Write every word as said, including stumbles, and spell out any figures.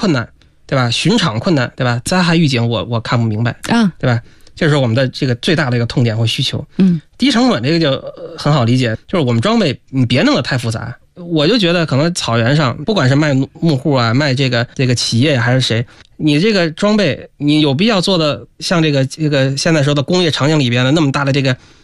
困难，对吧？巡场困难，对吧？灾害预警我我看不明白啊， 对吧？这是我们的这个最大的一个痛点或需求。 嗯， 低成本这个就很好理解，就是我们装备你别弄得太复杂。我就觉得可能草原上，不管是卖牧户啊，卖这个这个企业还是谁，你这个装备你有必要做的像这个这个现在说的工业场景里边的那么大的这个